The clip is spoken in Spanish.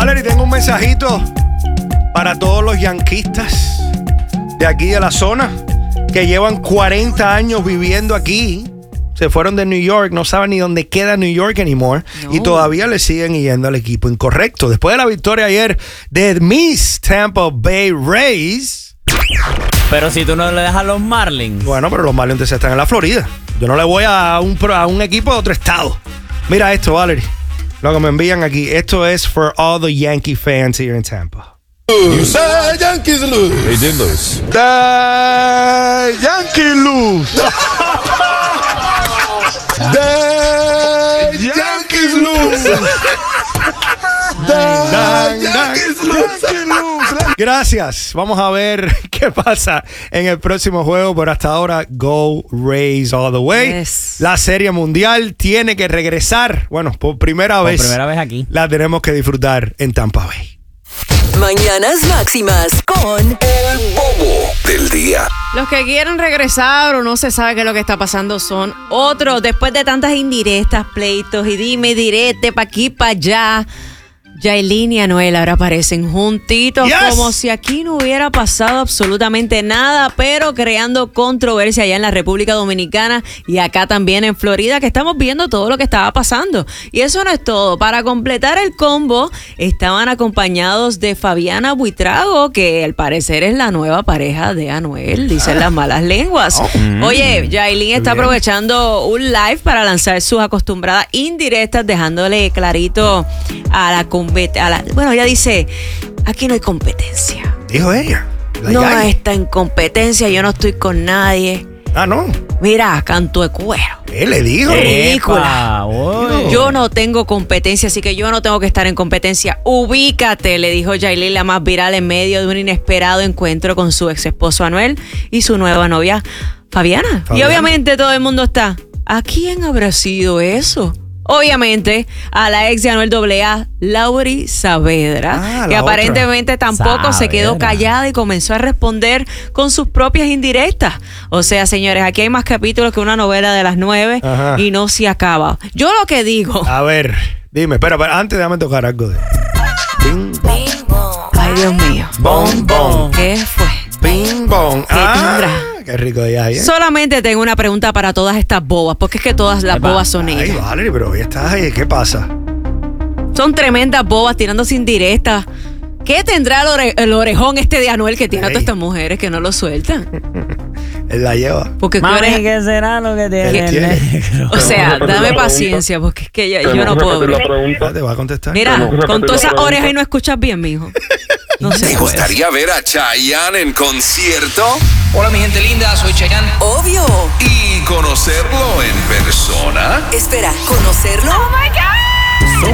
Valerie, tengo un mensajito para todos los yanquistas de aquí de la zona que llevan 40 años viviendo aquí. Se fueron de New York, no saben ni dónde queda New York anymore. No. Y todavía le siguen yendo al equipo incorrecto. Después de la victoria ayer de Miss Tampa Bay Rays. Pero si tú no le das a los Marlins. Bueno, pero los Marlins están en la Florida. Yo no le voy a un equipo de otro estado. Mira esto, Valerie. Lo que me envían aquí. Esto es for all the Yankee fans here in Tampa. You say Yankees lose. They did lose. The Yankees lose. The Yankees lose. The Yankees lose. Gracias. Vamos a ver qué pasa en el próximo juego. Pero hasta ahora, go Rays all the way. Yes. La Serie Mundial tiene que regresar. Bueno, por primera vez aquí. La tenemos que disfrutar en Tampa Bay. Mañanas Máximas con El Bobo del Día. Los que quieren regresar o no se sabe qué es lo que está pasando son otros. Después de tantas indirectas, pleitos y dime direte pa' aquí, pa' allá. Yailin y Anuel ahora aparecen juntitos, yes, como si aquí no hubiera pasado absolutamente nada, pero creando controversia allá en la República Dominicana y acá también en Florida, que estamos viendo todo lo que estaba pasando. Y eso no es todo. Para completar el combo, estaban acompañados de Fabiana Buitrago, que al parecer es la nueva pareja de Anuel, dicen las malas lenguas. Oye, Yailin está aprovechando un live para lanzar sus acostumbradas indirectas, dejándole clarito a la bueno, ella dice, aquí no hay competencia. Dijo ella. No está en competencia, yo no estoy con nadie. Ah, ¿no? Mira, canto de cuero. ¿Qué le dijo? Ridícula. Yo no tengo competencia, así que yo no tengo que estar en competencia. Ubícate, le dijo Yailin, la más viral, en medio de un inesperado encuentro con su ex esposo Anuel y su nueva novia Fabiana. Y obviamente todo el mundo está, ¿a quién habrá sido eso? Obviamente, a la ex de Anuel AA, Lauri Saavedra, que aparentemente tampoco se quedó callada y comenzó a responder con sus propias indirectas. O sea, señores, aquí hay más capítulos que una novela de las 9 y no se acaba. Yo lo que digo... A ver, dime, espera, antes déjame tocar algo de... Bing, bong. Ay, Dios mío. Bong, bong. ¿Qué fue? Bing, bong. ¿Qué tendrá? Qué rico de ahí, ¿eh? Solamente tengo una pregunta para todas estas bobas, porque es que todas las bobas son ellas. Ay, Valerie, pero hoy estás ahí, ¿qué pasa? Son tremendas bobas tirándose indirectas. ¿Qué tendrá el orejón este de Anuel que tiene a todas estas mujeres que no lo sueltan? Él la lleva. Porque mami, ¿qué será lo que tiene? O sea, dame paciencia, porque es que yo no puedo ver. Te va a contestar. Mira, con todas esas orejas y no escuchas bien, mijo. No sé. ¿Te gustaría ver a Chayanne en concierto? Hola, mi gente linda, soy Chayanne. Obvio. ¿Y conocerlo en persona? Espera, ¿conocerlo? Oh my God.